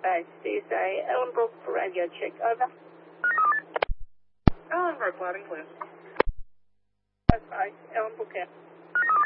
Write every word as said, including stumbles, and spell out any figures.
five, C S A, Ellenbrook for radio check, over. Ellenbrook, loading, please. five five, Ellenbrook out.